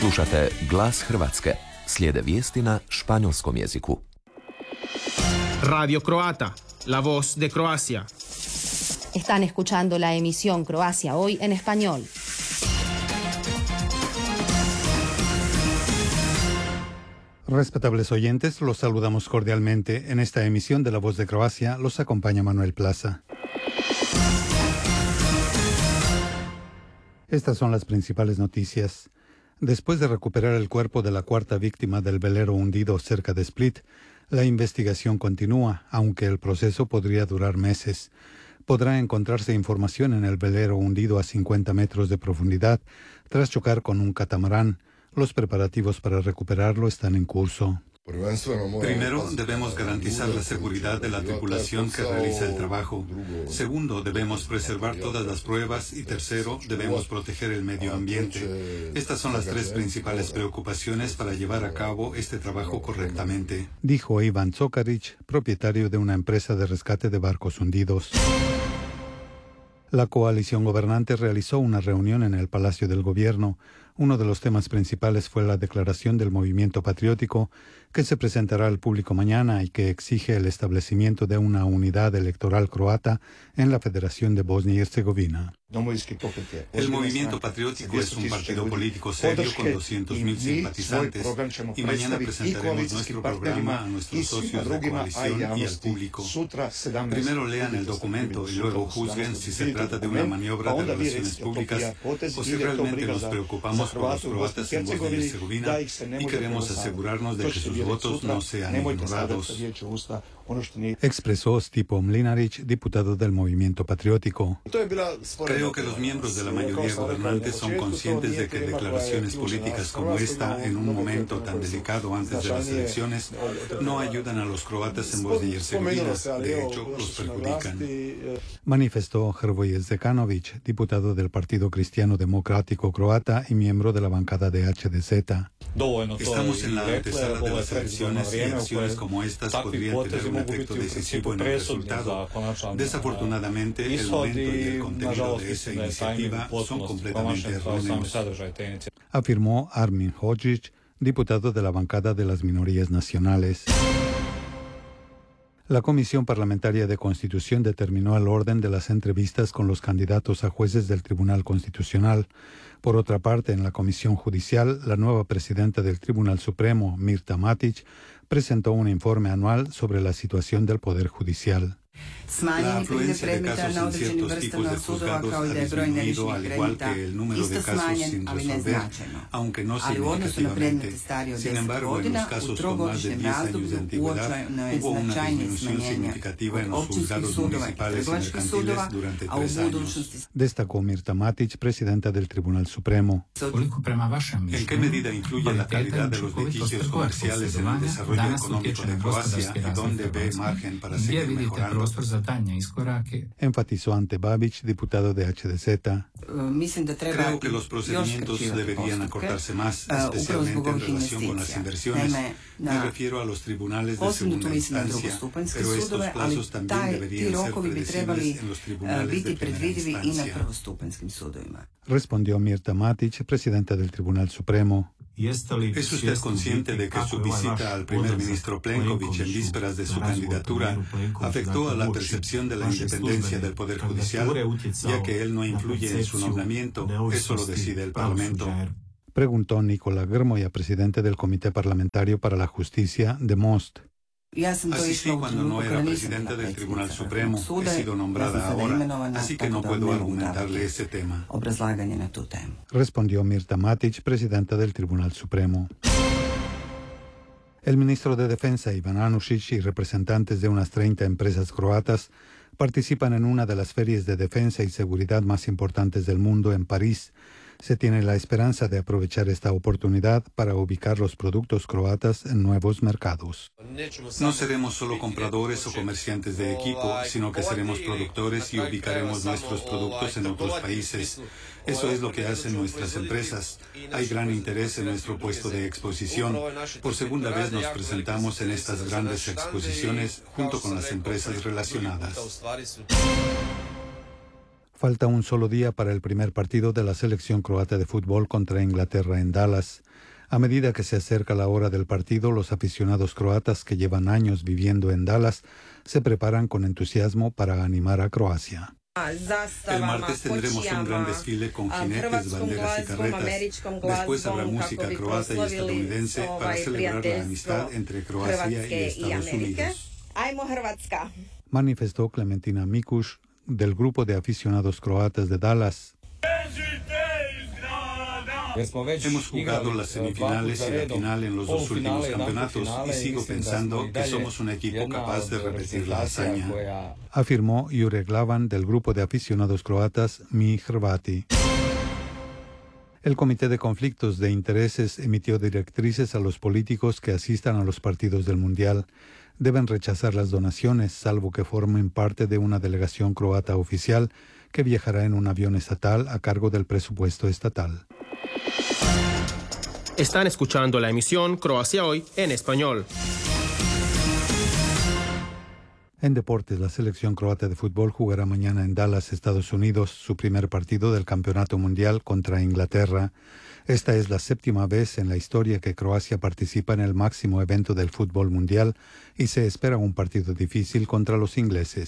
Slušate Glas Hrvatske. Slijede vijesti na španjolskom jeziku. Radio Croata, la voz de Croacia. Están escuchando la emisión Croacia Hoy en español. Respetables oyentes, los saludamos cordialmente. En esta emisión de La Voz de Croacia los acompaña Manuel Plaza. Estas son las principales noticias. Después de recuperar el cuerpo de la cuarta víctima del velero hundido cerca de Split, la investigación continúa, aunque el proceso podría durar meses. Podrá encontrarse información en el velero hundido a 50 metros de profundidad tras chocar con un catamarán. Los preparativos para recuperarlo están en curso. Primero, debemos garantizar la seguridad de la tripulación que realiza el trabajo. Segundo, debemos preservar todas las pruebas. Y tercero, debemos proteger el medio ambiente. Estas son las tres principales preocupaciones para llevar a cabo este trabajo correctamente, dijo Ivan Cokaric, propietario de una empresa de rescate de barcos hundidos. La coalición gobernante realizó una reunión en el Palacio del Gobierno. Uno de los temas principales fue la declaración del movimiento patriótico que se presentará al público mañana y que exige el establecimiento de una unidad electoral croata en la Federación de Bosnia y Herzegovina. El movimiento patriótico es un partido político serio con 200.000 simpatizantes y mañana presentaremos nuestro programa a nuestros socios de coalición y al público. Primero lean el documento y luego juzguen si se trata de una maniobra de relaciones públicas o si realmente nos preocupamos por los croatas en Bosnia y Herzegovina y queremos asegurarnos de que sus votos no sean ignorados. Expresó Stipo Mlinarić, diputado del movimiento patriótico. Creo que los miembros de la mayoría gobernante son conscientes de que declaraciones políticas como esta, en un momento tan delicado antes de las elecciones, no ayudan a los croatas en Bosnia y Herzegovina. De hecho, los perjudican. Manifestó Hrvoje Zekanović, diputado del Partido Cristiano Democrático Croata y miembro de la bancada de HDZ. Estamos en la antesala de las elecciones y acciones como estas podrían tener un efecto decisivo en el resultado. Desafortunadamente, el momento y el contenido de esa iniciativa son completamente erróneos, afirmó Armin Hodžić, diputado de la bancada de las minorías nacionales. La Comisión Parlamentaria de Constitución determinó el orden de las entrevistas con los candidatos a jueces del Tribunal Constitucional. Por otra parte, en la Comisión Judicial, la nueva presidenta del Tribunal Supremo, Mirta Matić, presentó un informe anual sobre la situación del Poder Judicial. La afluencia de casos en ciertos tipos de juzgados ha disminuido, al igual que el número de casos sin resolver, aunque no significativamente. Sin embargo, en los casos con más de 10 años de antigüedad, hubo una disminución significativa en los juzgados municipales y mercantiles durante 3 años. Destacó Mirta Matić, presidenta del Tribunal Supremo. ¿En qué medida influye la calidad de los litigios comerciales en el desarrollo económico de Croacia y dónde ve margen para seguir mejorando? Enfatizó Ante Babić, diputado de HDZ. Creo que los procedimientos deberían acortarse más, especialmente en relación con las inversiones. Me refiero a los tribunales de segunda instancia, pero estos plazos también deberían ser predecibles en los tribunales de primera instancia. Respondió Mirta Matić, presidenta del Tribunal Supremo. ¿Es usted consciente de que su visita al primer ministro Plenković en vísperas de su candidatura afectó a la percepción de la independencia del Poder Judicial, ya que él no influye en su nombramiento, eso lo decide el Parlamento? Preguntó Nikola Grmoja, presidente del Comité Parlamentario para la Justicia de Most. Asistí cuando no era presidenta del Tribunal Supremo, he sido nombrada ahora, así que no puedo argumentarle ese tema. Respondió Mirta Matić, presidenta del Tribunal Supremo. El ministro de Defensa, Ivan Anušić, y representantes de unas 30 empresas croatas participan en una de las ferias de defensa y seguridad más importantes del mundo en París. Se tiene la esperanza de aprovechar esta oportunidad para ubicar los productos croatas en nuevos mercados. No seremos solo compradores o comerciantes de equipo, sino que seremos productores y ubicaremos nuestros productos en otros países. Eso es lo que hacen nuestras empresas. Hay gran interés en nuestro puesto de exposición. Por segunda vez nos presentamos en estas grandes exposiciones junto con las empresas relacionadas. Falta un solo día para el primer partido de la selección croata de fútbol contra Inglaterra en Dallas. A medida que se acerca la hora del partido, los aficionados croatas que llevan años viviendo en Dallas se preparan con entusiasmo para animar a Croacia. El martes tendremos un gran desfile con jinetes, banderas y carretas. Después habrá música croata y estadounidense para celebrar la amistad entre Croacia y Estados Unidos. Manifestó Clementina Mikuš del grupo de aficionados croatas de Dallas. Hemos jugado las semifinales y la final en los dos últimos campeonatos y sigo pensando que somos un equipo capaz de repetir la hazaña, afirmó Jure Glavan del grupo de aficionados croatas Mi Hrvati. El Comité de Conflictos de Intereses emitió directrices a los políticos que asistan a los partidos del Mundial. Deben rechazar las donaciones, salvo que formen parte de una delegación croata oficial que viajará en un avión estatal a cargo del presupuesto estatal. Están escuchando la emisión Croacia Hoy en español. En deportes, la selección croata de fútbol jugará mañana en Dallas, Estados Unidos, su primer partido del Campeonato Mundial contra Inglaterra. Esta es la 7ª vez en la historia que Croacia participa en el máximo evento del fútbol mundial y se espera un partido difícil contra los ingleses.